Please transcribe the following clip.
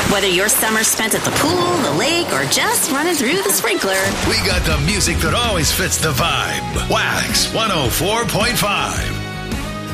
Whether your summer's spent at the pool, the lake, or just running through the sprinkler, we got the music that always fits the vibe. Wax 104.5.